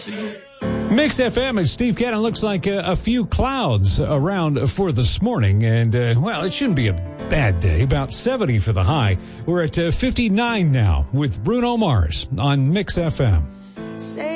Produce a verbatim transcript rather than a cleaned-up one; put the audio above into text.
Mix F M, it's Steve Cannon. Looks like a, a few clouds around for this morning. And, uh, well, it shouldn't be a bad day. About seventy for the high. We're at uh, fifty-nine now with Bruno Mars on Mix F M.